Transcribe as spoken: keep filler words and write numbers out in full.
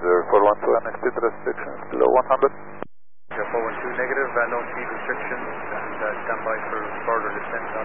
Observer four one two, and speed restrictions below one hundred. four one two negative, uh, no speed restrictions, and uh, stand by for further descent